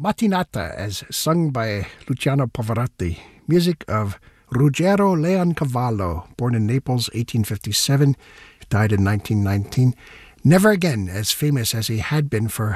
Mattinata, as sung by Luciano Pavarotti. Music of Ruggero Leoncavallo, born in Naples, 1857, died in 1919. Never again as famous as he had been for